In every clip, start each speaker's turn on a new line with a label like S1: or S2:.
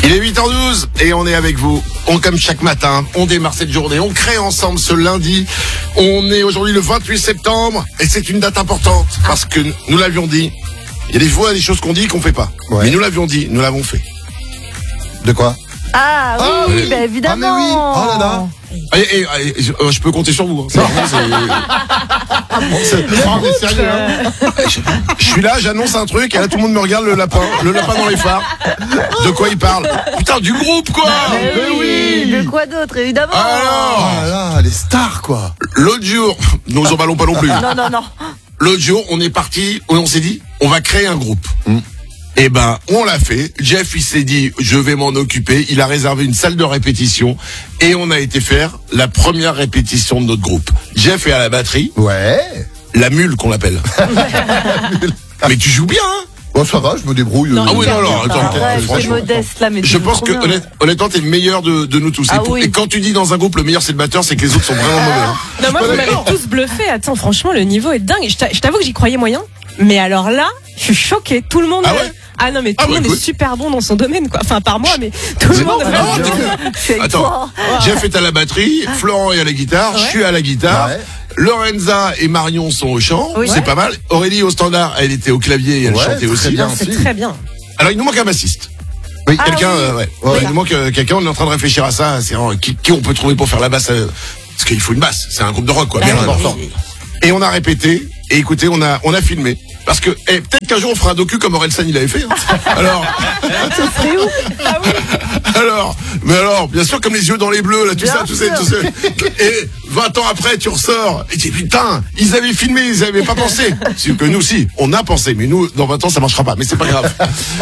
S1: Il est 8h12 et on est avec vous. Comme chaque matin, on démarre cette journée. On crée ensemble ce lundi. On est aujourd'hui le 28 septembre et c'est une date importante parce que nous l'avions dit. Il y a des fois des choses qu'on dit qu'on fait pas. Ouais. Mais nous l'avions dit, nous l'avons fait.
S2: De quoi?
S3: Ah oui, bah évidemment.
S2: Ah mais oui. Oh là là.
S1: Je peux compter sur vous. Hein. C'est sérieux. Hein. Je suis là, j'annonce un truc et là tout le monde me regarde le lapin dans les phares. De quoi il parle? Putain, du groupe quoi.
S3: Oui. De quoi d'autre évidemment.
S1: Alors,
S2: Oh là là, les stars quoi.
S1: l'autre jour, nous en ballons pas non plus.
S3: Non.
S1: L'autre jour, on est parti, on s'est dit, on va créer un groupe. Eh ben, on l'a fait. Jeff, il s'est dit, je vais m'en occuper. Il a réservé une salle de répétition et on a été faire la première répétition de notre groupe. Jeff est à la batterie.
S2: Ouais.
S1: La mule qu'on l'appelle. Mais tu joues bien, hein?
S2: Bon, ça va, je me débrouille.
S1: Ah oui, non, attends.
S3: C'est
S1: Franchement.
S3: modeste là, mais
S1: Je pense que honnêtement, t'es le meilleur de nous tous. Et quand tu dis dans un groupe le meilleur c'est le batteur, c'est que les autres sont vraiment mauvais. Hein.
S4: Non, moi vous m'avez tous bluffé. Attends, franchement, le niveau est dingue. Je t'avoue que j'y croyais moyen. Mais alors là, je suis choquée. Tout le monde.
S1: Ah ouais?
S4: Ah non, mais tout le monde est super bon dans son domaine, quoi. Enfin, par moi, mais tout le monde.
S1: Attends, Jeff est à la batterie, Florent est à la guitare, je suis à la guitare. Ouais. Lorenza et Marion sont au chant, c'est pas mal. Aurélie au standard, elle était au clavier et elle chantait aussi.
S4: C'est très bien.
S1: Alors il nous manque un bassiste.
S2: Oui.
S1: Quelqu'un, il nous manque quelqu'un. On est en train de réfléchir à ça. C'est qui on peut trouver pour faire la basse, parce qu'il faut une basse. C'est un groupe de rock, quoi, bien important. Et on a répété. Et écoutez, on a filmé. Parce que peut-être qu'un jour on fera un docu comme Orelsan il avait fait. Hein. Alors,
S3: ça serait où? Ah oui.
S1: Alors, bien sûr, comme les yeux dans les bleus, là, tout ça. Et 20 ans après, tu ressors, et tu dis, putain, ils avaient filmé, ils avaient pas pensé. C'est que nous, si, on a pensé, mais nous, dans 20 ans, ça marchera pas, mais c'est pas grave.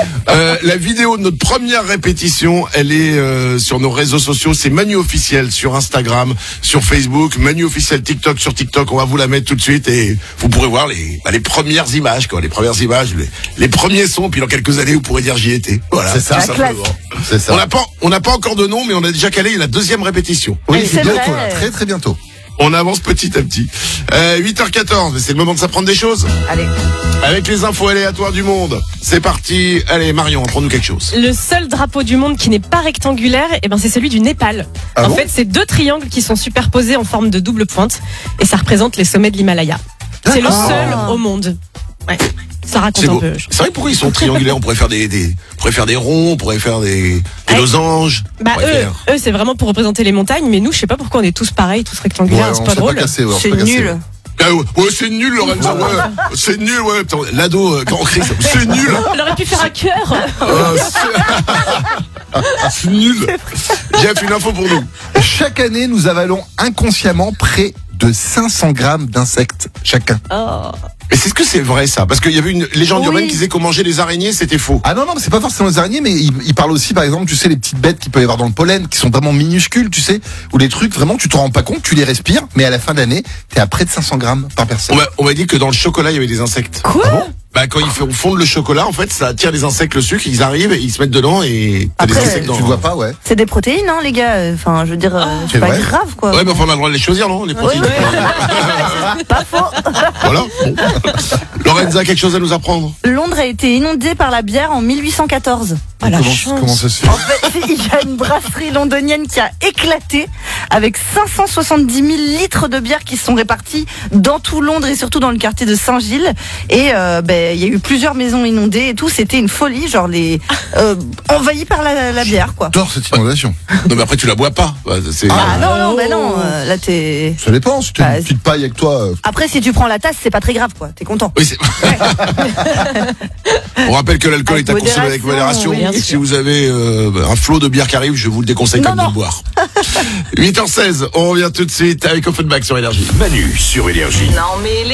S1: La vidéo de notre première répétition, elle est sur nos réseaux sociaux, c'est Manu Officiel sur Instagram, sur Facebook, Manu Officiel TikTok sur TikTok, on va vous la mettre tout de suite, et vous pourrez voir les premières images, quoi, les premiers sons, puis dans quelques années, vous pourrez dire j'y étais. Voilà,
S2: c'est ça,
S1: tout simplement.
S2: C'est ça.
S1: On n'a pas encore de nom, mais on a déjà calé la deuxième répétition.
S2: Oui, c'est bientôt, là, très très bientôt.
S1: On avance petit à petit. 8h14, c'est le moment de s'apprendre des choses.
S3: Allez.
S1: Avec les infos aléatoires du monde. C'est parti. Allez, Marion, apprends-nous quelque chose.
S4: Le seul drapeau du monde qui n'est pas rectangulaire, c'est celui du Népal.
S2: Ah bon?
S4: Fait, c'est deux triangles qui sont superposés en forme de double pointe. Et ça représente les sommets de l'Himalaya. C'est le seul au monde. Ouais. Ça raconte un peu.
S1: C'est vrai, pourquoi ils sont triangulaires? On pourrait faire des ronds, on pourrait faire des losanges.
S4: Eux, c'est vraiment pour représenter les montagnes, mais nous, je sais pas pourquoi on est tous pareils, tous rectangulaires, c'est pas drôle.
S3: C'est nul.
S1: Ouais, c'est nul, Lorenza, ouais. C'est nul, ouais. Putain, l'ado, quand on crie, c'est nul.
S4: On aurait pu faire un cœur.
S1: C'est nul. Jeff, une info pour nous.
S2: Chaque année, nous avalons inconsciemment près de 500 grammes d'insectes chacun.
S3: Oh.
S1: Mais c'est ce que c'est vrai ça? Parce qu'il y avait une légende urbaine qui disait qu'on mangeait les araignées, c'était faux.
S2: Ah non, mais c'est pas forcément les araignées, mais il parle aussi, par exemple, tu sais, les petites bêtes qu'il peut y avoir dans le pollen, qui sont vraiment minuscules, tu sais, ou les trucs, vraiment, tu te rends pas compte, tu les respires, mais à la fin de l'année, t'es à près de 500 grammes par personne.
S1: On m'a dit que dans le chocolat, il y avait des insectes.
S4: Quoi?
S2: Ah bon?
S1: Quand ils fondent le chocolat, en fait, ça attire les insectes, le sucre, ils arrivent, ils se mettent dedans et t'as des insectes dans.
S2: Tu vois pas, ouais.
S3: C'est des protéines, hein, les gars. Enfin, je veux dire, c'est pas grave, quoi.
S1: Ouais, mais enfin, on a le droit de les choisir, non, les protéines.
S3: Pas faux.
S1: Voilà. Bon. Lorenza, quelque chose à nous apprendre?
S3: Londres a été inondée par la bière en 1814.
S2: Comment ça se fait?
S3: En fait, il y a une brasserie londonienne qui a éclaté avec 570 000 litres de bière qui se sont répartis dans tout Londres et surtout dans le quartier de Saint-Gilles. Et il y a eu plusieurs maisons inondées et tout. C'était une folie, genre envahi par la bière, quoi.
S2: J'adore cette inondation.
S1: Non, mais après, tu la bois pas.
S3: Non, là t'es.
S2: Ça dépend, si tu as une petite paille avec toi.
S3: Après, si tu prends la tasse, c'est pas très grave, quoi. T'es content.
S1: Oui, On rappelle que l'alcool est à consommer avec modération. Et si vous avez un flot de bière qui arrive, je vous le déconseille comme de le boire. 8h16, on revient tout de suite avec Offenbach sur Énergie.
S5: Manu sur Énergie.
S6: Non mais